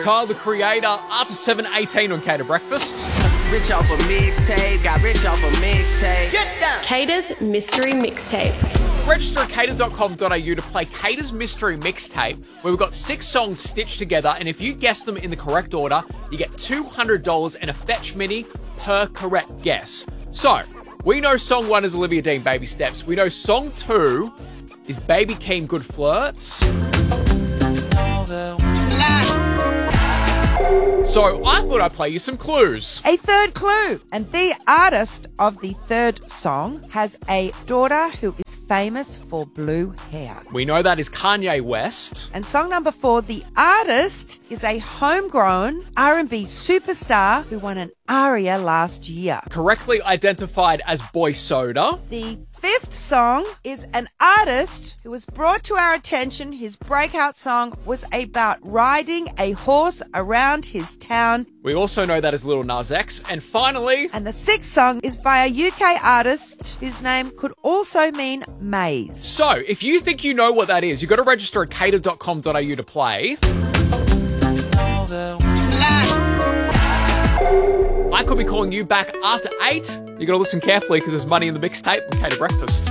Tyler, the Creator, after 7:18 on Cater Breakfast. Rich off a mixtape, got rich off a mixtape. Get down. Cater's Mystery Mixtape. Register at cater.com.au to play Cater's Mystery Mixtape, where we've got 6 songs stitched together, and if you guess them in the correct order, you get $200 and a Fetch Mini per correct guess. So, we know song 1 is Olivia Dean, Baby Steps. We know song 2 is Baby Keem, Good Flirts. So I thought I'd play you some clues. A third clue. And the artist of the third song has a daughter who is famous for blue hair. We know that is Kanye West. And song number 4, the artist is a homegrown R&B superstar who won an ARIA last year. Correctly identified as Boy Soda. The 5th song is an artist who was brought to our attention. His breakout song was about riding a horse around his town. We also know that as Lil Nas X. And finally... And the 6th song is by a UK artist whose name could also mean maze. So, if you think you know what that is, you've got to register at cater.com.au to play. I could be calling you back after 8. You got to listen carefully because there's money in the mixtape and Cater Breakfast.